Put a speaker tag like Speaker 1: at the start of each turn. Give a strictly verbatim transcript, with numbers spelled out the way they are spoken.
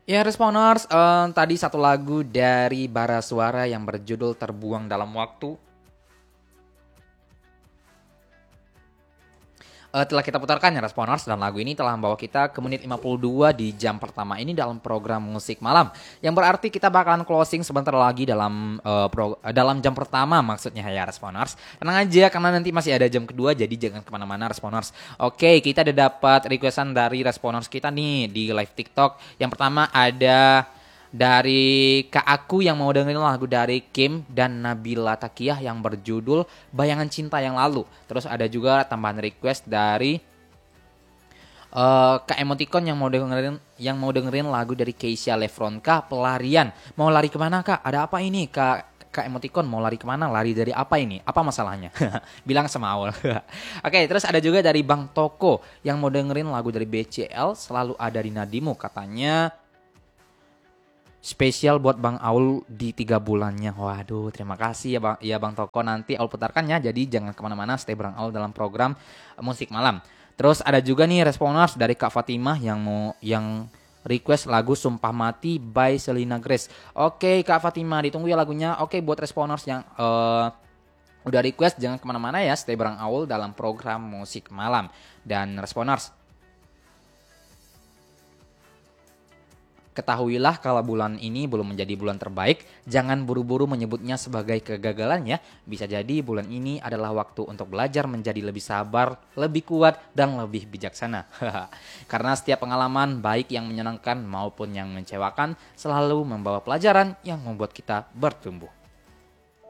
Speaker 1: Ya Responers, eh, tadi satu lagu dari Bara Suara yang berjudul Terbuang Dalam Waktu eh, telah kita putarkan ya Responers, dan lagu ini telah membawa kita ke menit lima puluh dua di jam pertama ini dalam program musik malam. Yang berarti kita bakalan closing sebentar lagi dalam eh, pro- eh, dalam jam pertama maksudnya ya Responers. Tenang aja karena nanti masih ada jam kedua, jadi jangan kemana-mana Responers. Oke, kita udah dapat requestan dari Responers kita nih di live TikTok. Yang pertama ada dari Kak Aku yang mau dengerin lagu dari Kim dan Nabila Takiyah yang berjudul Bayangan Cinta Yang Lalu. Terus ada juga tambahan request dari eh, Kak Emoticon yang mau dengerin yang mau dengerin lagu dari Keisha Lefronka, Pelarian. Mau lari kemana Kak? Ada apa ini Kak? Kak Emoticon mau lari kemana? Lari dari apa ini? Apa masalahnya? Bilang sama Aul. Oke, terus ada juga dari Bang Toko yang mau dengerin lagu dari B C L, Selalu Ada di Nadimu. Katanya spesial buat Bang Aul di tiga bulannya. Waduh, terima kasih ya Bang, ya Bang Toko. Nanti Aul putarkan ya. Jadi jangan kemana-mana, stay bareng Aul dalam program eh, musik malam. Terus ada juga nih responers dari Kak Fatimah yang mau yang request lagu Sumpah Mati by Selena Grace. Oke Kak Fatimah, ditunggu ya lagunya. Oke buat responers yang eh, udah request, jangan kemana-mana ya. Stay bareng Aul dalam program musik malam. Dan responers, ketahuilah kalau bulan ini belum menjadi bulan terbaik, jangan buru-buru menyebutnya sebagai kegagalan ya. Bisa jadi bulan ini adalah waktu untuk belajar menjadi lebih sabar, lebih kuat, dan lebih bijaksana. Karena setiap pengalaman baik yang menyenangkan maupun yang mengecewakan selalu membawa pelajaran yang membuat kita bertumbuh.